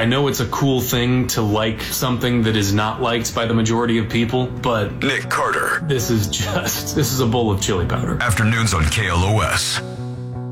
I know it's a cool thing to like something that is not liked by the majority of people, but Nick Carter. this is a bowl of chili powder. Afternoons on KLOS.